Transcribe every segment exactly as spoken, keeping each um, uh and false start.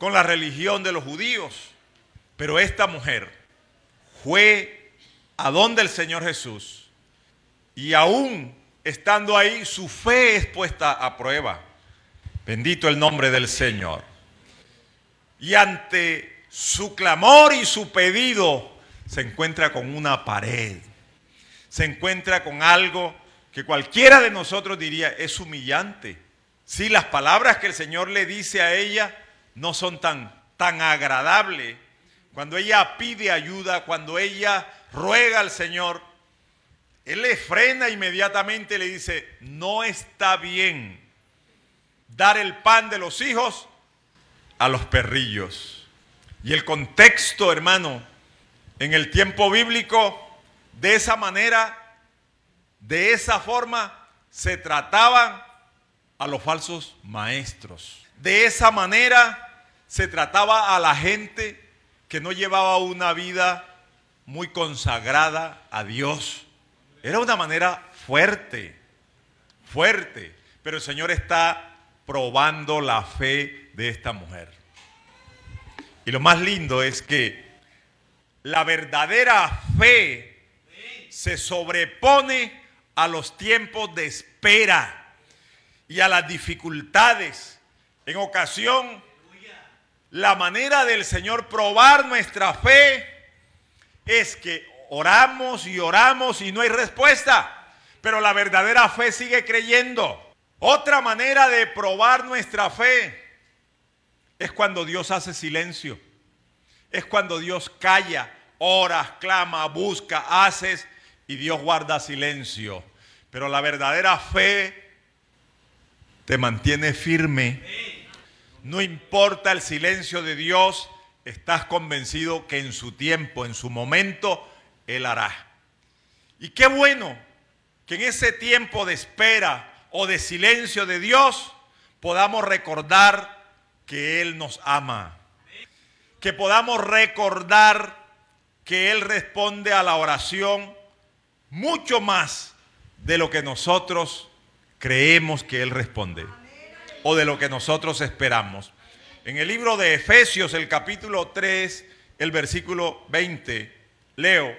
con la religión de los judíos. Pero esta mujer fue a donde el Señor Jesús, y aún estando ahí, su fe es puesta a prueba. Bendito el nombre del Señor. Y ante su clamor y su pedido, se encuentra con una pared. Se encuentra con algo que cualquiera de nosotros diría es humillante. Si las palabras que el Señor le dice a ella no son tan, tan agradables, cuando ella pide ayuda, cuando ella ruega al Señor, Él le frena inmediatamente y le dice, no está bien dar el pan de los hijos a los perrillos. Y el contexto, hermano, en el tiempo bíblico, de esa manera, de esa forma, se trataban a los falsos maestros. De esa manera se trataba a la gente que no llevaba una vida muy consagrada a Dios. Era una manera fuerte, fuerte, pero el Señor está probando la fe de esta mujer. Y lo más lindo es que la verdadera fe se sobrepone a los tiempos de espera y a las dificultades. En ocasión, la manera del Señor probar nuestra fe es que oramos y oramos y no hay respuesta, pero la verdadera fe sigue creyendo. Otra manera de probar nuestra fe es cuando Dios hace silencio, es cuando Dios calla, oras, clama, busca, haces y Dios guarda silencio. Pero la verdadera fe te mantiene firme. No importa el silencio de Dios, estás convencido que en su tiempo, en su momento, Él hará. Y qué bueno que en ese tiempo de espera o de silencio de Dios podamos recordar que Él nos ama. Que podamos recordar que Él responde a la oración mucho más de lo que nosotros creemos que Él responde o de lo que nosotros esperamos. En el libro de Efesios, el capítulo tres, el versículo veinte, leo,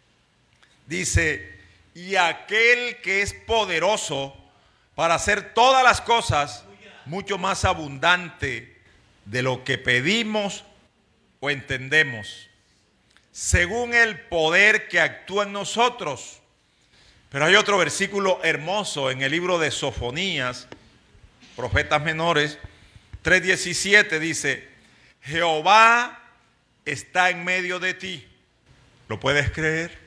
dice, y aquel que es poderoso para hacer todas las cosas mucho más abundante de lo que pedimos o entendemos, según el poder que actúa en nosotros. Pero hay otro versículo hermoso en el libro de Sofonías, Profetas Menores, tres diecisiete, dice, Jehová está en medio de ti. ¿Lo puedes creer?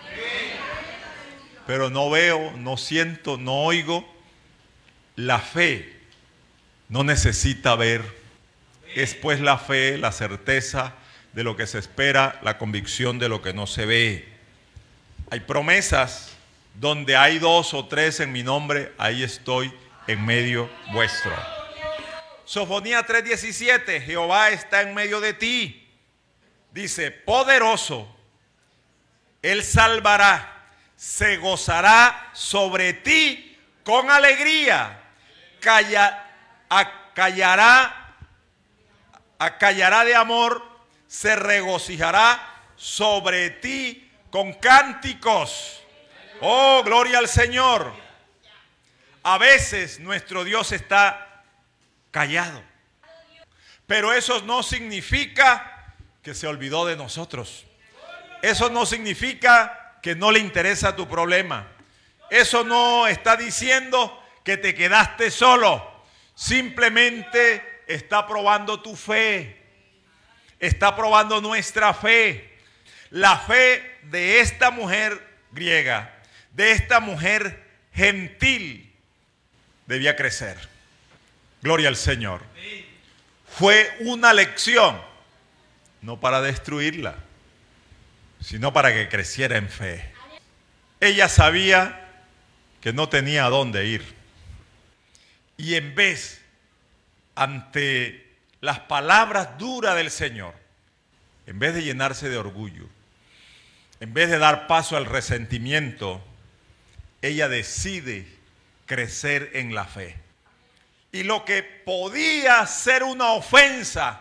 Pero no veo, no siento, no oigo. La fe no necesita ver. Es pues la fe, la certeza de lo que se espera, la convicción de lo que no se ve. Hay promesas donde hay dos o tres en mi nombre, ahí estoy en medio vuestro. Sofonías tres diecisiete, Jehová está en medio de ti. Dice, poderoso, Él salvará, se gozará sobre ti con alegría, Calla, acallará, acallará de amor, se regocijará sobre ti con cánticos. Oh, gloria al Señor. A veces nuestro Dios está callado, pero eso no significa que se olvidó de nosotros. Eso no significa que no le interesa tu problema. Eso no está diciendo que te quedaste solo. Simplemente está probando tu fe. Está probando nuestra fe. La fe de esta mujer griega, de esta mujer gentil, debía crecer. Gloria al Señor. Fue una lección, no para destruirla, sino para que creciera en fe. Ella sabía que no tenía a dónde ir. Y en vez, ante las palabras duras del Señor, en vez de llenarse de orgullo, en vez de dar paso al resentimiento, ella decide crecer en la fe. Y lo que podía ser una ofensa